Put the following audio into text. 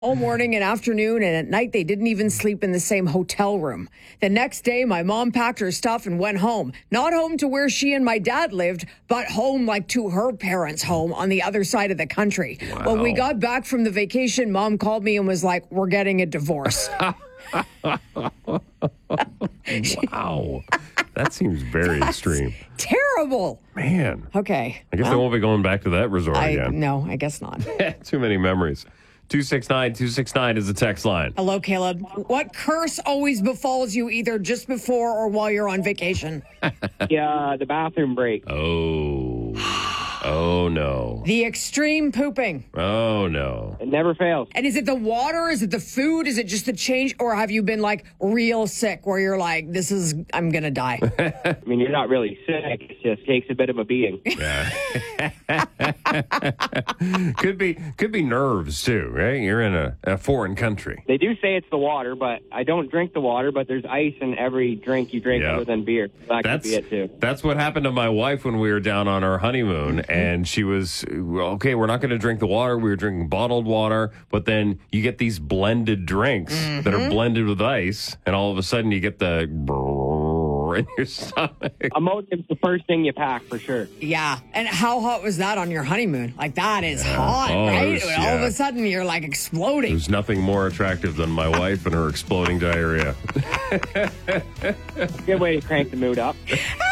All morning and afternoon, and at night they didn't even sleep in the same hotel room. The next day, my mom packed her stuff and went home. Not home to where she and my dad lived, but home like to her parents' home on the other side of the country. Wow. When we got back from the vacation, Mom called me and was like, "We're getting a divorce." Wow. That seems very extreme. Terrible. Man. Okay. I guess I won't be going back to that resort again. No, I guess not. Too many memories. 269-269 is the text line. Hello, Caleb. What curse always befalls you either just before or while you're on vacation? Yeah, the bathroom break. Oh. Oh, no. The extreme pooping. Oh, no. It never fails. And is it the water? Is it the food? Is it just the change? Or have you been like real sick where you're like, I'm going to die? I mean, you're not really sick. It just takes a bit of a beating. Yeah. Could be nerves, too, right? You're in a foreign country. They do say it's the water, but I don't drink the water, but there's ice in every drink you drink other than beer. That could be it, too. That's what happened to my wife when we were down on our honeymoon. And she was, okay, we're not going to drink the water. We were drinking bottled water. But then you get these blended drinks that are blended with ice. And all of a sudden you get the brrr in your stomach. Imodium's the first thing you pack, for sure. Yeah. And how hot was that on your honeymoon? Like, that is hot, right? All of a sudden you're like exploding. There's nothing more attractive than my wife and her exploding diarrhea. Good way to crank the mood up.